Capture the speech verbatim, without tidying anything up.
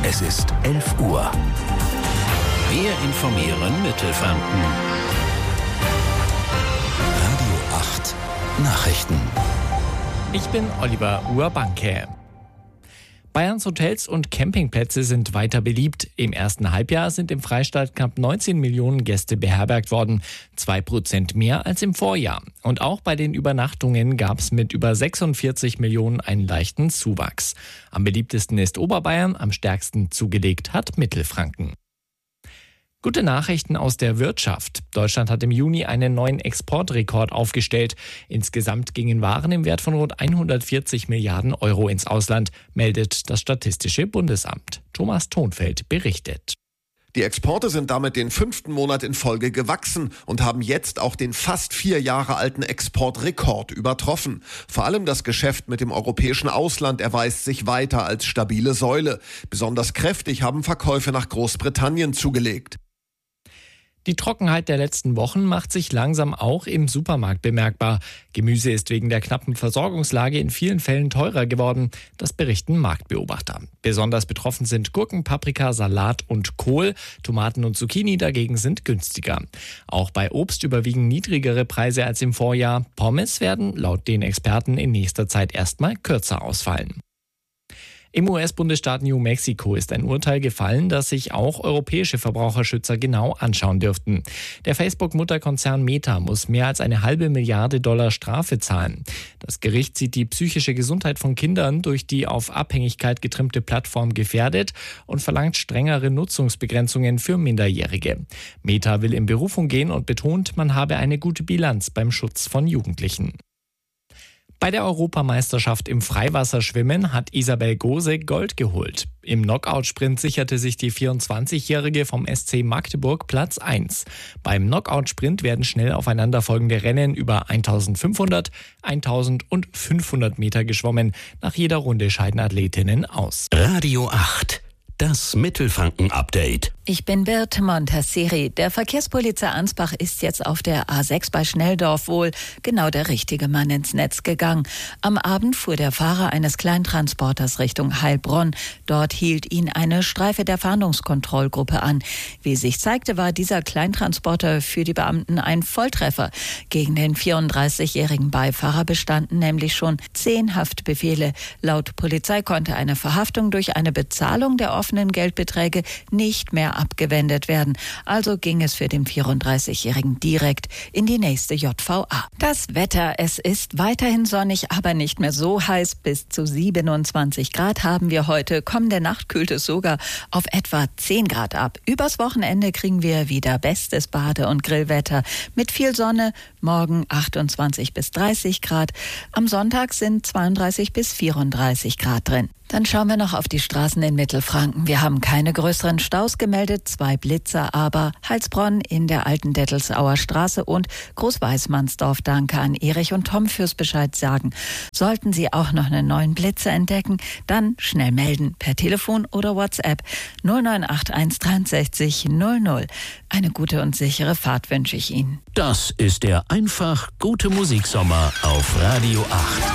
Es ist elf Uhr. Wir informieren Mittelfranken. Radio acht Nachrichten. Ich bin Oliver Urbanke. Bayerns Hotels und Campingplätze sind weiter beliebt. Im ersten Halbjahr sind im Freistaat knapp neunzehn Millionen Gäste beherbergt worden. Zwei Prozent mehr als im Vorjahr. Und auch bei den Übernachtungen gab es mit über sechsundvierzig Millionen einen leichten Zuwachs. Am beliebtesten ist Oberbayern, am stärksten zugelegt hat Mittelfranken. Gute Nachrichten aus der Wirtschaft. Deutschland hat im Juni einen neuen Exportrekord aufgestellt. Insgesamt gingen Waren im Wert von rund hundertvierzig Milliarden Euro ins Ausland, meldet das Statistische Bundesamt. Thomas Thonfeld berichtet. Die Exporte sind damit den fünften Monat in Folge gewachsen und haben jetzt auch den fast vier Jahre alten Exportrekord übertroffen. Vor allem das Geschäft mit dem europäischen Ausland erweist sich weiter als stabile Säule. Besonders kräftig haben Verkäufe nach Großbritannien zugelegt. Die Trockenheit der letzten Wochen macht sich langsam auch im Supermarkt bemerkbar. Gemüse ist wegen der knappen Versorgungslage in vielen Fällen teurer geworden. Das berichten Marktbeobachter. Besonders betroffen sind Gurken, Paprika, Salat und Kohl. Tomaten und Zucchini dagegen sind günstiger. Auch bei Obst überwiegen niedrigere Preise als im Vorjahr. Pommes werden laut den Experten in nächster Zeit erstmal kürzer ausfallen. Im U S-Bundesstaat New Mexico ist ein Urteil gefallen, das sich auch europäische Verbraucherschützer genau anschauen dürften. Der Facebook-Mutterkonzern Meta muss mehr als eine halbe Milliarde Dollar Strafe zahlen. Das Gericht sieht die psychische Gesundheit von Kindern durch die auf Abhängigkeit getrimmte Plattform gefährdet und verlangt strengere Nutzungsbegrenzungen für Minderjährige. Meta will in Berufung gehen und betont, man habe eine gute Bilanz beim Schutz von Jugendlichen. Bei der Europameisterschaft im Freiwasserschwimmen hat Isabel Gose Gold geholt. Im Knockout-Sprint sicherte sich die vierundzwanzigjährige vom S C Magdeburg Platz eins. Beim Knockout-Sprint werden schnell aufeinanderfolgende Rennen über eintausendfünfhundert, eintausend und fünfhundert Meter geschwommen. Nach jeder Runde scheiden Athletinnen aus. Radio acht. Das Mittelfranken-Update. Ich bin Birte Montasseri. Der Verkehrspolizei Ansbach ist jetzt auf der A sechs bei Schnelldorf wohl genau der richtige Mann ins Netz gegangen. Am Abend fuhr der Fahrer eines Kleintransporters Richtung Heilbronn. Dort hielt ihn eine Streife der Fahndungskontrollgruppe an. Wie sich zeigte, war dieser Kleintransporter für die Beamten ein Volltreffer. Gegen den vierunddreißigjährigen Beifahrer bestanden nämlich schon zehn Haftbefehle. Laut Polizei konnte eine Verhaftung durch eine Bezahlung der offenen Geldbeträge nicht mehr abgewendet werden. Also ging es für den vierunddreißigjährigen direkt in die nächste J V A. Das Wetter, es ist weiterhin sonnig, aber nicht mehr so heiß. Bis zu siebenundzwanzig Grad haben wir heute. Kommende Nacht kühlt es sogar auf etwa zehn Grad ab. Übers Wochenende kriegen wir wieder bestes Bade- und Grillwetter mit viel Sonne. Morgen achtundzwanzig bis dreißig Grad. Am Sonntag sind zweiunddreißig bis vierunddreißig Grad drin. Dann schauen wir noch auf die Straßen in Mittelfranken. Wir haben keine größeren Staus gemeldet, zwei Blitzer, aber Heilsbronn in der alten Dettelsauer Straße und Großweißmannsdorf. Danke an Erich und Tom fürs Bescheid sagen. Sollten Sie auch noch einen neuen Blitzer entdecken, dann schnell melden per Telefon oder WhatsApp null neun acht eins sechs drei null null. Eine gute und sichere Fahrt wünsche ich Ihnen. Das ist der einfach gute Musiksommer auf Radio acht.